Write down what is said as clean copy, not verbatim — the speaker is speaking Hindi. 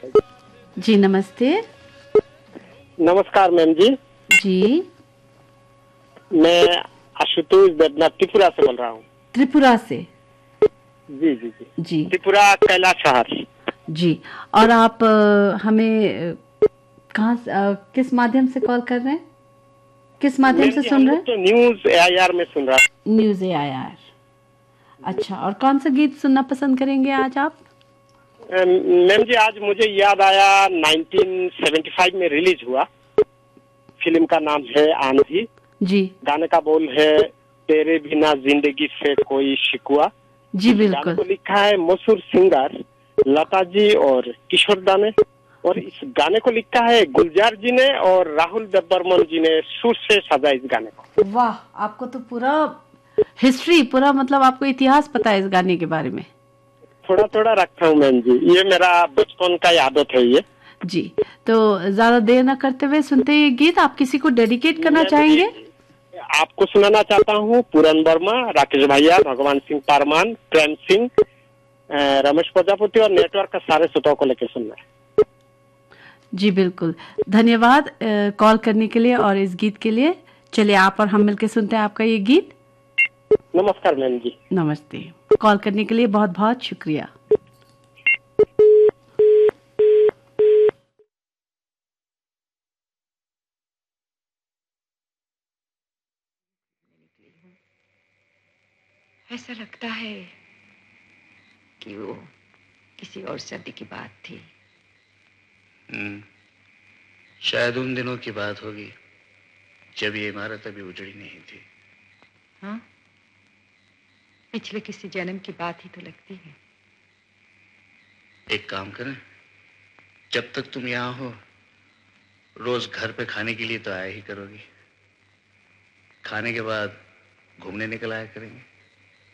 जी नमस्ते। नमस्कार मैम जी। जी। मैं आशुतोष देवनाथ त्रिपुरा से बोल रहा हूँ। त्रिपुरा से? जी जी जी। जी त्रिपुरा कैलाश शहर। जी। और आप हमें कहाँ किस माध्यम से कॉल कर रहे हैं? किस माध्यम मैम से जी हम सुन रहे लोग हैं? तो न्यूज AIR में सुन रहा न्यूज़ AIR। अच्छा, और कौन सा गीत सुनना पसंद करेंगे आज आप? मैम जी आज मुझे याद आया 1975 में रिलीज हुआ फिल्म का नाम है आंधी। जी गाने का बोल है तेरे बिना जिंदगी से कोई शिकवा। जी इस गाने बिल्कुल। को लिखा है मशहूर सिंगर लता जी और किशोर दा ने, और इस गाने को लिखा है गुलजार जी ने और राहुल देवबर्मन जी ने सुर से सजा इस गाने को। वाह, आपको तो पूरा हिस्ट्री, पूरा मतलब आपको इतिहास पता है इस गाने के बारे में। थोड़ा थोड़ा रखता हूँ मैम जी, ये मेरा बचपन का आदत है ये। जी, तो ज्यादा देर न करते हुए सुनते हैं ये गीत। आप किसी को डेडिकेट करना मैम जी चाहेंगे? आपको सुनाना चाहता हूँ पूरन वर्मा, राकेश भैया, भगवान सिंह पारमान, प्रेम सिंह, रमेश प्रजापति और नेटवर्क का सारे श्रोताओं को लेकर सुनना है। जी बिल्कुल, धन्यवाद कॉल करने के लिए और इस गीत के लिए। चलिए आप और हम मिलकर सुनते हैं आपका ये गीत। नमस्कार मैम जी। नमस्ते। कॉल करने के लिए बहुत बहुत शुक्रिया। ऐसा लगता है कि वो किसी और सदी की बात थी। शायद उन दिनों की बात होगी जब ये इमारत अभी उजड़ी नहीं थी। हाँ, पिछले किसी जन्म की बात ही तो लगती है। एक काम करें, जब तक तुम यहाँ हो रोज घर पे खाने के लिए तो आया ही करोगी। खाने के बाद घूमने निकल आया करेंगे।